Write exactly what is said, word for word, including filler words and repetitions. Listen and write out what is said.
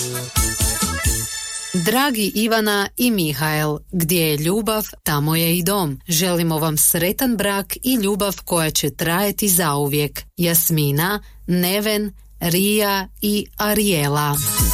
Dragi Ivana i Mihael, gdje je ljubav, tamo je i dom. Želimo vam sretan brak i ljubav koja će trajati zauvijek. Jasmina, Neven, Rija i Arijela.